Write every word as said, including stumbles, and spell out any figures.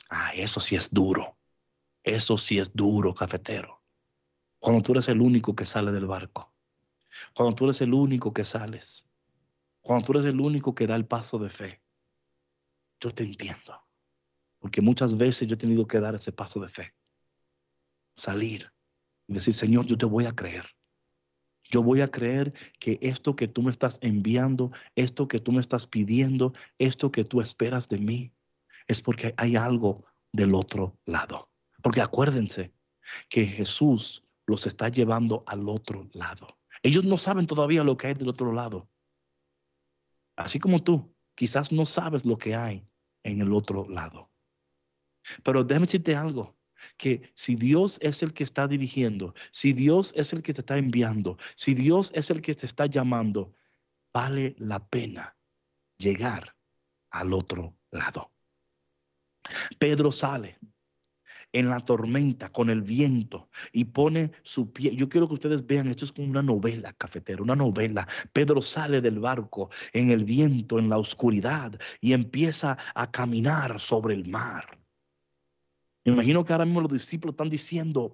Ah, eso sí es duro. Eso sí es duro, cafetero. Cuando tú eres el único que sale del barco. Cuando tú eres el único que sales. Cuando tú eres el único que da el paso de fe. Yo te entiendo. Porque muchas veces yo he tenido que dar ese paso de fe. Salir y decir, Señor, yo te voy a creer. Yo voy a creer que esto que tú me estás enviando, esto que tú me estás pidiendo, esto que tú esperas de mí, es porque hay algo del otro lado. Porque acuérdense que Jesús los está llevando al otro lado. Ellos no saben todavía lo que hay del otro lado. Así como tú, quizás no sabes lo que hay en el otro lado. Pero déjame decirte algo, que si Dios es el que está dirigiendo, si Dios es el que te está enviando, si Dios es el que te está llamando, vale la pena llegar al otro lado. Pedro sale en la tormenta con el viento y pone su pie. Yo quiero que ustedes vean, esto es como una novela, cafetero, una novela. Pedro sale del barco en el viento, en la oscuridad y empieza a caminar sobre el mar. Me imagino que ahora mismo los discípulos están diciendo,